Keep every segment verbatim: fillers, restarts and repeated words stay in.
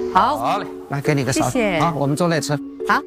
好， 好嘞， 来给你个勺， 谢谢好，我们坐那吃。 好，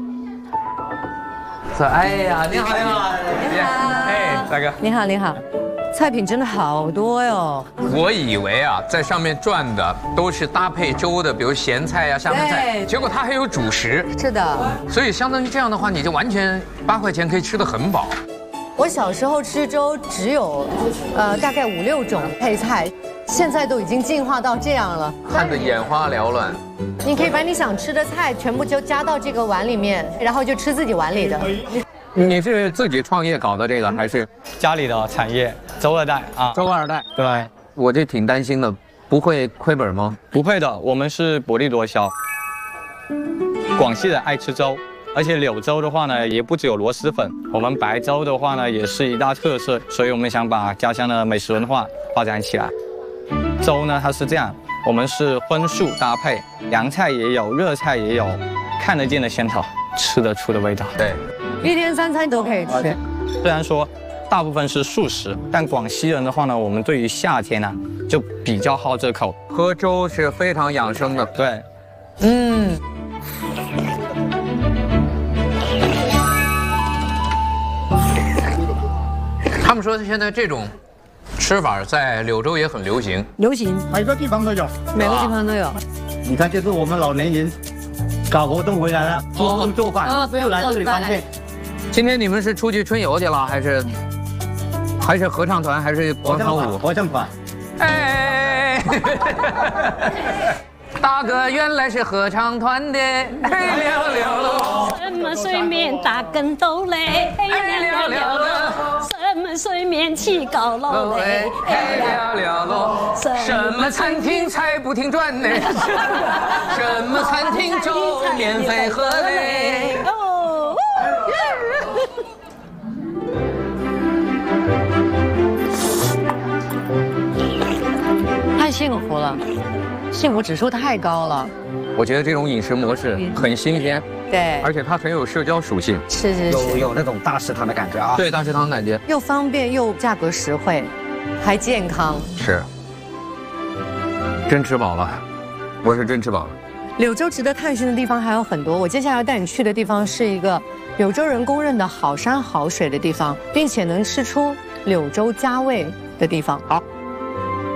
这哎呀，你好，你好， 你好， 哎，大哥， 你好，你好，菜品真的好多哟。 我以为啊，在上面转的都是搭配粥的，比如咸菜呀、下饭菜， 对结果它还有主食， 是的， 所以相当于这样的话，你就完全八块钱可以吃得很饱。 我小时候吃粥只有，呃，大概五六种配菜，现在都已经进化到这样了。 看得眼花缭乱。 你可以把你想吃的菜全部就加到这个碗里面，然后就吃自己碗里的。 你是自己创业搞的这个，还是家里的产业，周二代啊， 周二代， 对， 我这挺担心的，不会亏本吗？ 不会的，我们是薄利多销。广西人爱吃粥，而且柳州的话呢，也不只有螺蛳粉，我们白粥的话呢，也是一大特色，所以我们想把家乡的美食文化发展起来。粥呢，它是这样，我们是荤素搭配，凉菜也有，热菜也有，看得见的鲜头，吃得出的味道。 对， 一天三餐都可以吃。 虽然说大部分是素食，但广西人的话呢，我们对于夏天呢、啊、就比较好这口， 喝粥是非常养生的。 对， 嗯， 他们说现在这种吃法在柳州也很流行。 流行， 每个地方都有。 每个地方都有。 你看，这是我们老年人搞活动回来了，做饭做饭， 啊不用来这里方便。 今天你们是出去春游去了，还是还是合唱团，还是广场舞？ 合唱团。 哎，大哥原来是合唱团的，哎溜溜。 什么水面打跟斗嘞，哎溜溜溜。什么水面起高楼嘞， 哎溜溜喽。什么餐厅菜不停转呢？什么餐厅粥免费喝嘞？ 哦。 太幸福了，幸福指数太高了。 我觉得这种饮食模式很新鲜， 对， 而且它很有社交属性， 是是有是， 有那种大食堂的感觉啊。 对大食堂感觉又方便又价格实惠，还健康。 是，真吃饱了，我是真吃饱了。 柳州值得探寻的地方还有很多，我接下来要带你去的地方是一个柳州人公认的好山好水的地方，并且能吃出柳州家味的地方。 好。